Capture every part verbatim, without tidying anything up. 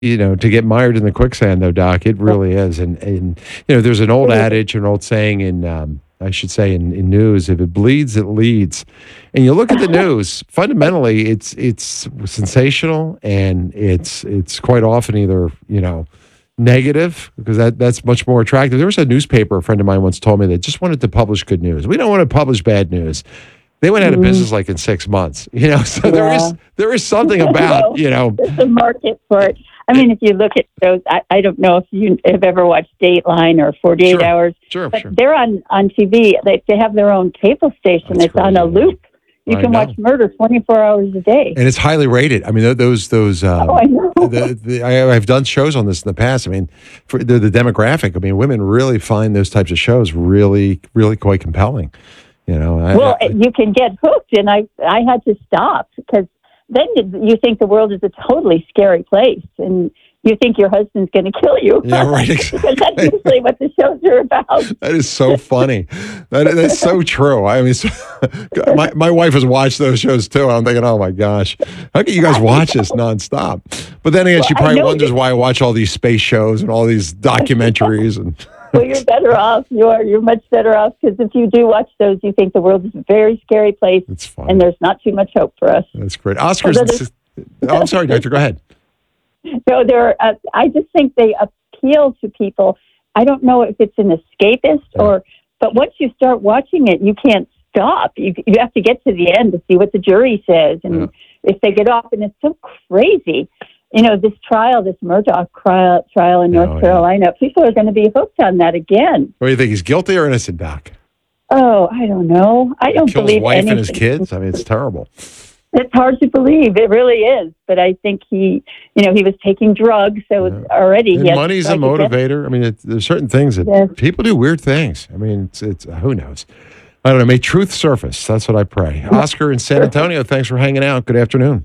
you know, to get mired in the quicksand, though, Doc. It really is. And, and you know, there's an old adage, an old saying in, um, I should say, in, in news: if it bleeds, it leads. And you look at the news. Fundamentally, it's it's sensational, and it's it's quite often either you know negative, because that that's much more attractive. There was a newspaper a friend of mine once told me that just wanted to publish good news. We don't want to publish bad news. They went out of business like in six months, you know. So yeah. there is there is something about you know. There's a market for it. I mean, if you look at those, I, I don't know if you have ever watched Dateline or forty-eight sure. Hours. Sure, but sure. They're on, on T V. They they have their own cable station. That's it's on a loop. You I can know. watch murder twenty-four hours a day. And it's highly rated. I mean, th- those those. Um, oh, I know. The, the, I, I've done shows on this in the past. I mean, for the, the demographic. I mean, women really find those types of shows really, really quite compelling. You know. I, well, I, you can get hooked, and I I had to stop because then you think the world is a totally scary place, and you think your husband's going to kill you. Yeah, right. Exactly. Because that's usually what the shows are about. That is so funny. that, that's so true. I mean, so, my my wife has watched those shows too. I'm thinking, oh my gosh, how can you guys watch this nonstop? But then again, well, she probably wonders why I watch all these space shows and all these documentaries. And well, you're better off. You are. You're much better off because if you do watch those, you think the world is a very scary place, it's funny. And there's not too much hope for us. That's great. Oscar's. Oh, I'm sorry, Doctor. Go ahead. No, they're. Uh, I just think they appeal to people. I don't know if it's an escapist yeah. or, but once you start watching it, you can't stop. You you have to get to the end to see what the jury says, and yeah. if they get off, and it's so crazy. You know, this trial, this Murdaugh trial, trial in North oh, Carolina, yeah. people are going to be hooked on that again. What do you think? He's guilty or innocent, Doc? Oh, I don't know. I don't he kills believe his wife anything. and his kids. I mean, it's terrible. It's hard to believe. It really is. But I think he, you know, he was taking drugs, so yeah. already and he has money's a motivator. I mean, it, there's certain things that yes. people do weird things. I mean, it's, it's who knows? I don't know. May truth surface. That's what I pray. Oscar in San Antonio, thanks for hanging out. Good afternoon.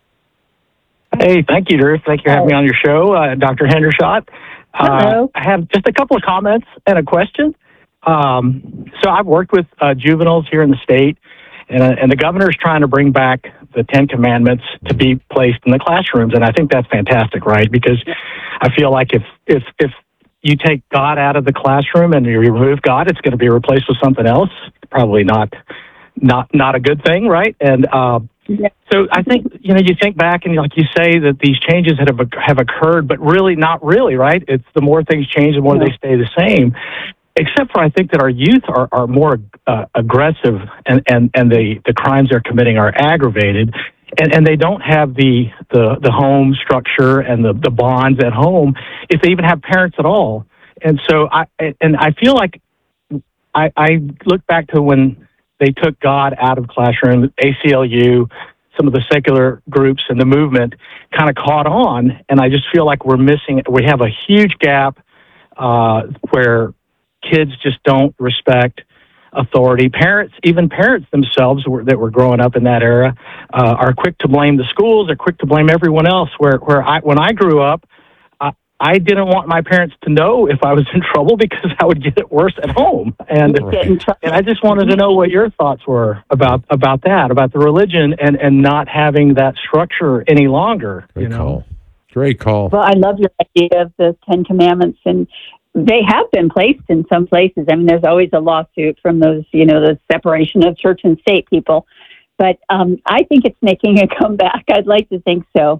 Hey, thank you, Drew. Thank you for having me on your show, uh, Doctor Hendershot. Hello. Uh, I have just a couple of comments and a question. Um, so I've worked with uh, juveniles here in the state, and, uh, and the governor's trying to bring back the Ten Commandments to be placed in the classrooms, and I think that's fantastic, right? Because I feel like if if if you take God out of the classroom and you remove God, it's going to be replaced with something else. Probably not not not a good thing, right? And uh, yeah. so I think, you know, you think back and like you say that these changes have have occurred, but really not really, right? It's the more things change, the more yeah. they stay the same. Except for I think that our youth are, are more uh, aggressive and, and, and the, the crimes they're committing are aggravated. And, and they don't have the, the, the home structure and the, the bonds at home, if they even have parents at all. And so I and I feel like I, I look back to when they took God out of classroom, A C L U, some of the secular groups and the movement kind of caught on. And I just feel like we're missing, we have a huge gap uh, where kids just don't respect authority. Parents, even parents themselves were, that were growing up in that era, uh, are quick to blame the schools, are quick to blame everyone else. Where, where I, when I grew up, I, I didn't want my parents to know if I was in trouble because I would get it worse at home. And and I just wanted to know what your thoughts were about about that, about the religion and, and not having that structure any longer. Great you know? call. Great call. Well, I love your idea of the Ten Commandments, and they have been placed in some places. I mean, there's always a lawsuit from those, you know, the separation of church and state people. But um, I think it's making a comeback. I'd like to think so.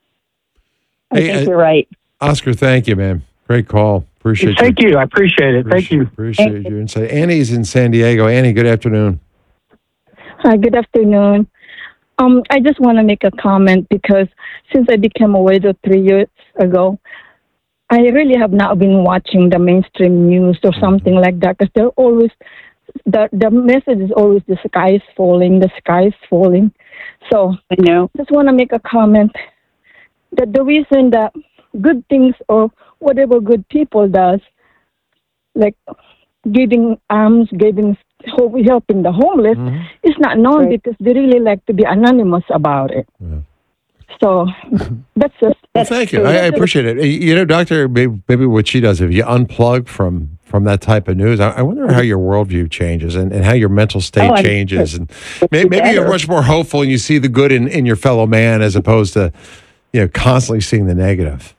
I hey, think uh, you're right. Oscar, thank you, man. Great call. Appreciate Thank you. you. I appreciate it. Appreciate, Thank you. Appreciate Thank your insight. Annie's in San Diego. Annie, good afternoon. Hi, good afternoon. Um, I just want to make a comment because since I became a widow three years ago, I really have not been watching the mainstream news or something like that because they're always, the, the message is always the sky is falling, the sky is falling. So I know. Just want to make a comment that the reason that good things or whatever good people does, like giving alms, giving, helping the homeless, mm-hmm. is not known right. because they really like to be anonymous about it. Yeah. So that's just. Well, thank you. I, I appreciate it. You know, Doctor, maybe, maybe what she does, if you unplug from from that type of news, I, I wonder how your worldview changes and, and how your mental state oh, changes. And maybe, maybe you're much more hopeful and you see the good in, in your fellow man as opposed to, you know, constantly seeing the negative.